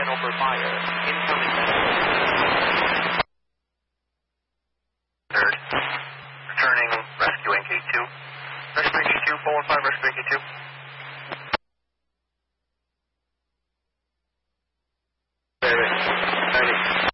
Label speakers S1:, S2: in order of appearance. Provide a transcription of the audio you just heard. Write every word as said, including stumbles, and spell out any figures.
S1: signal for fire. Incoming.
S2: Third. Returning rescuing K two. Rescuing K two, four one five, rescuing K two.
S1: Very ready.